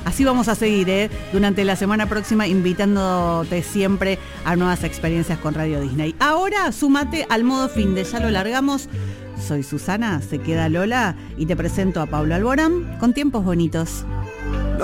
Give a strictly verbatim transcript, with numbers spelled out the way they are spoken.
así vamos a seguir, ¿eh? Durante la semana próxima invitándote siempre a nuevas experiencias con Radio Disney. Ahora súmate al modo fin de, ya lo largamos. Soy Susana, se queda Lola y te presento a Pablo Alborán con Tiempos Bonitos.